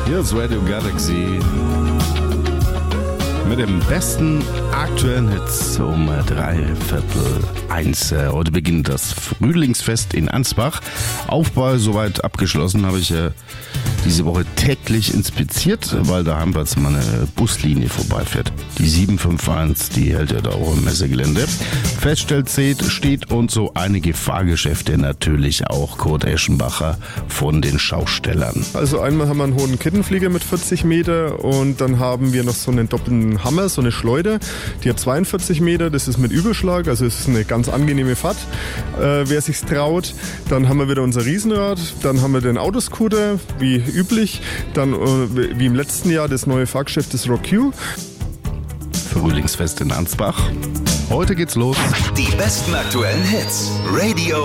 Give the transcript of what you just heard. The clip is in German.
Hier ist Radio Galaxy mit dem besten aktuellen Hits um 1:03. Heute beginnt das Frühlingsfest in Ansbach. Aufbau soweit abgeschlossen, habe ich diese Woche täglich inspiziert, weil da heimwärts mal eine Buslinie vorbeifährt. Die 751, die hält ja da auch im Messegelände. Feststellzeit steht und so einige Fahrgeschäfte, natürlich auch Kurt Eschenbacher von den Schaustellern. Also einmal haben wir einen hohen Kettenflieger mit 40 Meter und dann haben wir noch so einen doppelten Hammer, so eine Schleuder, die hat 42 Meter, das ist mit Überschlag, also es ist eine ganz angenehme Fahrt, wer sich's traut. Dann haben wir wieder unser Riesenrad, dann haben wir den Autoscooter, wie üblich, dann wie im letzten Jahr das neue Fahrgeschäft, das Rock Q. Frühlingsfest in Ansbach. Heute geht's los. Die besten aktuellen Hits. Radio